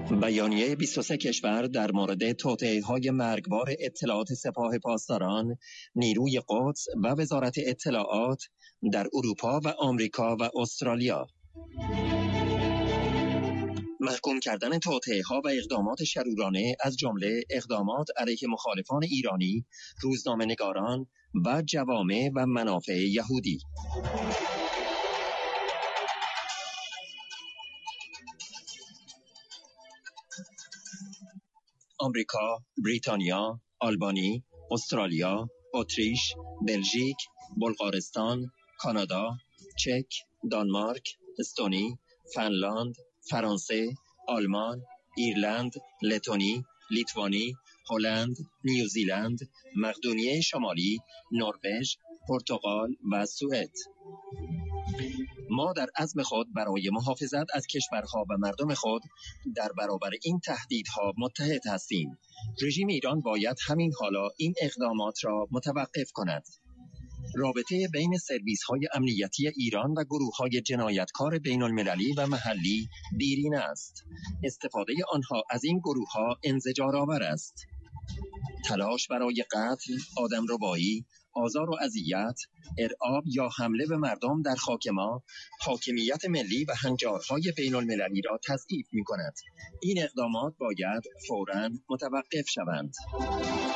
بیانیه 23 کشور در مورد توطئه‌های مرگبار اطلاعات سپاه پاسداران، نیروی قدس و وزارت اطلاعات در اروپا و آمریکا و استرالیا. محکوم کردن توطئه‌ها و اقدامات شرورانه از جمله اقدامات علیه مخالفان ایرانی، روزنامه‌نگاران و جوامع و منافع یهودی. آمریکا، بریتانیا، آلبانی، استرالیا، اتریش، بلژیک، بلغارستان، کانادا، چک، دانمارک، استونی، فنلاند، فرانسه، آلمان، ایرلند، لتونی، لیتوانی، هلند، نیوزیلند، مقدونیه شمالی، نروژ، پرتغال و سوئد. ما در عزم خود برای محافظت از کشورها و مردم خود در برابر این تهدیدها متحد هستیم. رژیم ایران باید همین حالا این اقدامات را متوقف کند. رابطه بین سرویس‌های امنیتی ایران و گروه‌های جنایتکار بین‌المللی و محلی دیرینه است. استفاده آنها از این گروه‌ها انزجارآور است. تلاش برای قتل، آدمربایی، آزار و اذیت، ارعاب یا حمله به مردم در خاک ما، حاکمیت ملی و هنجارهای بین‌المللی را تضعیف می‌کند. این اقدامات باید فوراً متوقف شوند.